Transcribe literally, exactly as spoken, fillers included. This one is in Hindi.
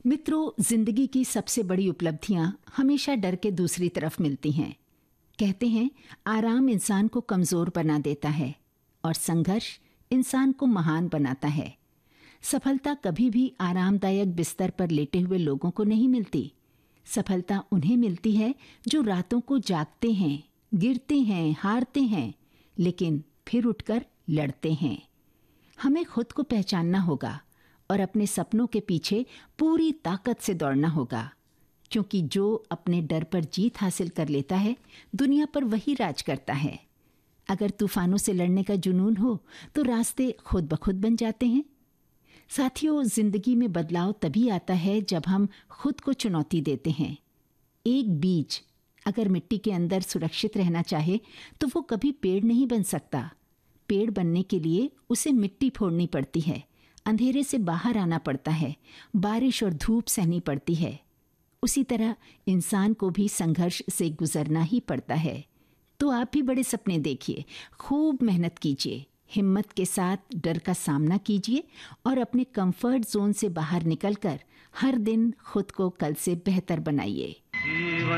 मित्रों, जिंदगी की सबसे बड़ी उपलब्धियां हमेशा डर के दूसरी तरफ मिलती हैं। कहते हैं, आराम इंसान को कमजोर बना देता है और संघर्ष इंसान को महान बनाता है। सफलता कभी भी आरामदायक बिस्तर पर लेटे हुए लोगों को नहीं मिलती। सफलता उन्हें मिलती है जो रातों को जागते हैं, गिरते हैं, हारते हैं, लेकिन फिर उठकर लड़ते हैं। हमें खुद को पहचानना होगा और अपने सपनों के पीछे पूरी ताकत से दौड़ना होगा, क्योंकि जो अपने डर पर जीत हासिल कर लेता है, दुनिया पर वही राज करता है। अगर तूफानों से लड़ने का जुनून हो तो रास्ते खुद ब खुद बन जाते हैं। साथियों, जिंदगी में बदलाव तभी आता है जब हम खुद को चुनौती देते हैं। एक बीज अगर मिट्टी के अंदर सुरक्षित रहना चाहे तो वो कभी पेड़ नहीं बन सकता। पेड़ बनने के लिए उसे मिट्टी फोड़नी पड़ती है, अंधेरे से बाहर आना पड़ता है, बारिश और धूप सहनी पड़ती है। उसी तरह इंसान को भी संघर्ष से गुजरना ही पड़ता है। तो आप भी बड़े सपने देखिए, खूब मेहनत कीजिए, हिम्मत के साथ डर का सामना कीजिए और अपने कंफर्ट जोन से बाहर निकलकर हर दिन खुद को कल से बेहतर बनाइए।